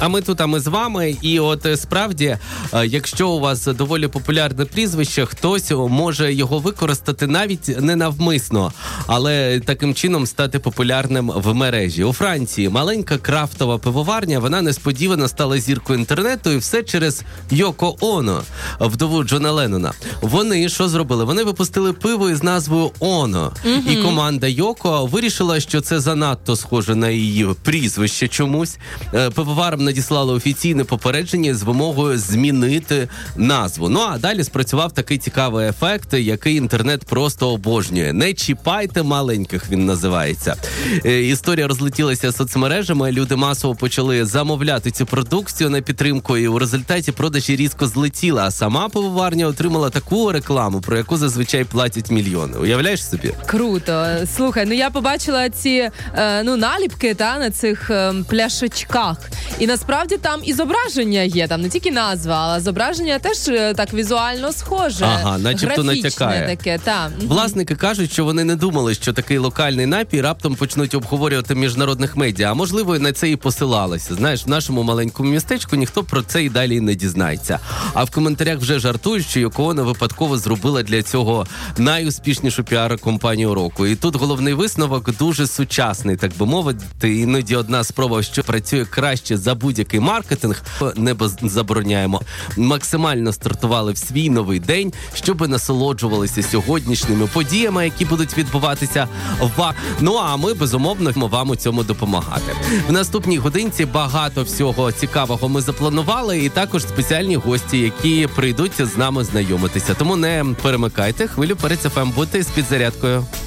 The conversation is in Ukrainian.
А ми з вами. І от справді, якщо у вас доволі популярне прізвище, хтось може його використати навіть не навмисно, але таким чином стати популярним в мережі. У Франції маленька крафтова пивоварня, вона несподівано стала зіркою інтернету, і все через Йоко Оно, вдову Джона Леннона. Вони що зробили? Вони випустили пиво із назвою Оно. І команда Йоко вирішила, що це занадто схоже на її прізвище чомусь. Пивоварам надіслали офіційне попередження з вимогою змінити назву. Ну, а далі спрацював такий цікавий ефект, який інтернет просто обожнює. Не чіпайте маленьких, він називається. Історія розлетілася соцмережами, люди масово почали замовляти цю продукцію на підтримку, і у результаті продажі різко злетіли, а сама пивоварня отримала таку рекламу, про яку зазвичай платять мільйони. Уявляєш собі? Круто. Слухай, я побачила ці наліпки на цих пляшечках. І насправді там і зображення є, там не тільки назва, але зображення теж так візуально схоже. Ага, начебто натякає. Таке, та. Власники кажуть, що вони не думали, що такий локальний напій раптом почнуть обговорювати в міжнародних медіа, а можливо, на це і посилалися. Знаєш, в нашому маленькому містечку ніхто про це і далі не дізнається. А в коментарях вже жартують, що Йоко Оно випадково зробила для цього найуспішнішу піар-компанію року. І тут головний висновок дуже сучасний, так би мовити. Іноді одна спроба, що працює краще за будь-який маркетинг, не забороняємо. Максимально стартували в свій новий день, щоб насолоджувалися сьогоднішніми подіями, які будуть відбуватися в... Ну, а ми, безумовно, вам у цьому допомагати. В наступній годинці багато всього цікавого ми запланували, і також спеціальні гості, які прийдуть з нами знайомитися. Тому не перемикайте, хвилю перед ФМ, будьте з підзарядкою.